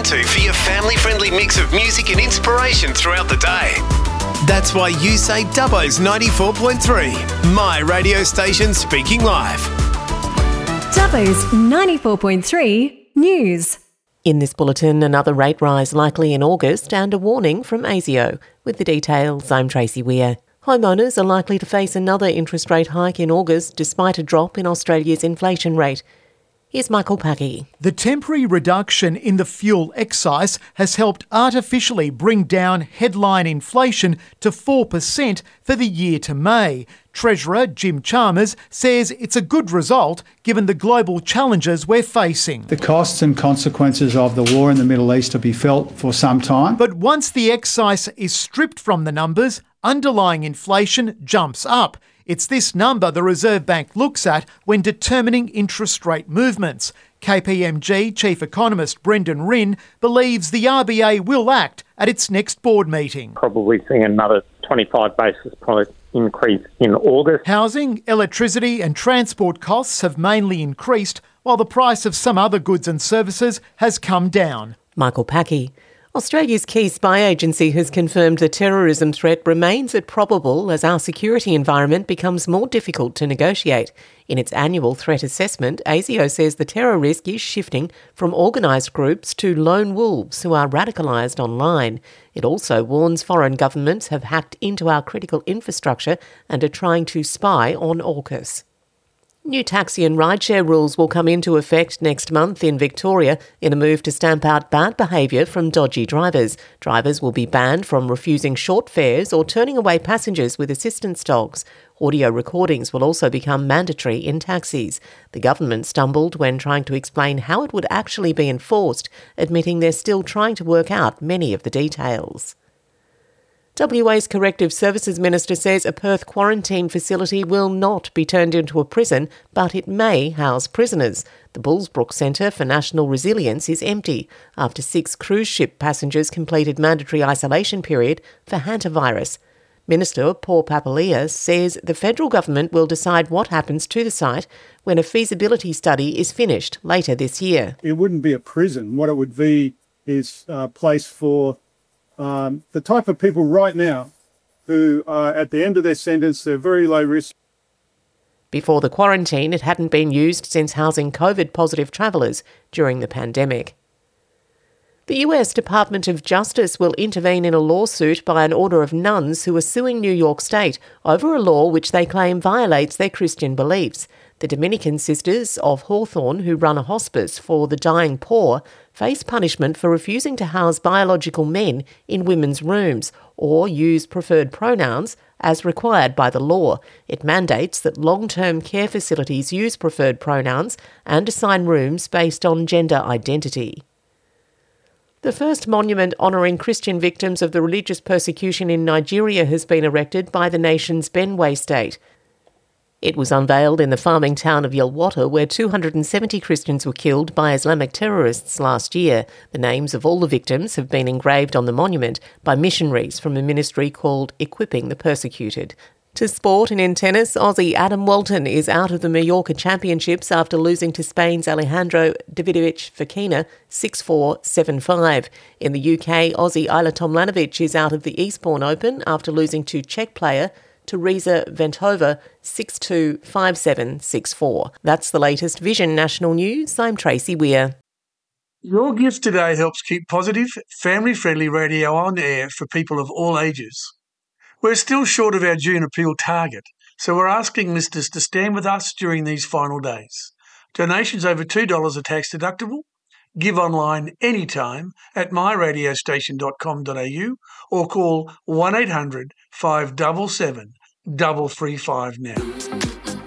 to for your family-friendly mix of music and inspiration throughout the day. That's why you say Dubbo's 94.3, my radio station speaking live. Dubbo's 94.3 News. In this bulletin, another rate rise likely in August and a warning from ASIO. With the details, I'm Tracy Weir. Homeowners are likely to face another interest rate hike in August despite a drop in Australia's inflation rate. Here's Michael Packy. The temporary reduction in the fuel excise has helped artificially bring down headline inflation to 4% for the year to May. Treasurer Jim Chalmers says it's a good result given the global challenges we're facing. The costs and consequences of the war in the Middle East will be felt for some time. But once the excise is stripped from the numbers, underlying inflation jumps up. It's this number the Reserve Bank looks at when determining interest rate movements. KPMG Chief Economist Brendan Rinn believes the RBA will act at its next board meeting. Probably seeing another 25 basis point increase in August. Housing, electricity and transport costs have mainly increased, while the price of some other goods and services has come down. Michael Packy. Australia's key spy agency has confirmed the terrorism threat remains at probable as our security environment becomes more difficult to negotiate. In its annual threat assessment, ASIO says the terror risk is shifting from organised groups to lone wolves who are radicalised online. It also warns foreign governments have hacked into our critical infrastructure and are trying to spy on AUKUS. New taxi and rideshare rules will come into effect next month in Victoria in a move to stamp out bad behaviour from dodgy drivers. Drivers will be banned from refusing short fares or turning away passengers with assistance dogs. Audio recordings will also become mandatory in taxis. The government stumbled when trying to explain how it would actually be enforced, admitting they're still trying to work out many of the details. WA's Corrective Services Minister says a Perth quarantine facility will not be turned into a prison, but it may house prisoners. The Bullsbrook Centre for National Resilience is empty after 6 cruise ship passengers completed mandatory isolation period for hantavirus. Minister Paul Papalia says the federal government will decide what happens to the site when a feasibility study is finished later this year. It wouldn't be a prison. What it would be is a place for the type of people right now who are at the end of their sentence, they're very low risk. Before the quarantine, it hadn't been used since housing COVID-positive travellers during the pandemic. The US Department of Justice will intervene in a lawsuit by an order of nuns who are suing New York State over a law which they claim violates their Christian beliefs. The Dominican Sisters of Hawthorne, who run a hospice for the dying poor, face punishment for refusing to house biological men in women's rooms or use preferred pronouns as required by the law. It mandates that long-term care facilities use preferred pronouns and assign rooms based on gender identity. The first monument honouring Christian victims of the religious persecution in Nigeria has been erected by the nation's Benue state. It was unveiled in the farming town of Yelwata, where 270 Christians were killed by Islamic terrorists last year. The names of all the victims have been engraved on the monument by missionaries from a ministry called Equipping the Persecuted. To sport and in tennis, Aussie Adam Walton is out of the Mallorca Championships after losing to Spain's Alejandro Davidovich Fokina 6-4, 7-5. In the UK, Aussie Isla Tomljanovic is out of the Eastbourne Open after losing to Czech player Teresa Ventova 6-2, 5-7, 6-4. That's the latest Vision National News. I'm Tracy Weir. Your gift today helps keep positive, family-friendly radio on air for people of all ages. We're still short of our June appeal target, so we're asking listeners to stand with us during these final days. Donations over $2 are tax deductible. Give online anytime at myradiostation.com.au or call 1800 577 335 now.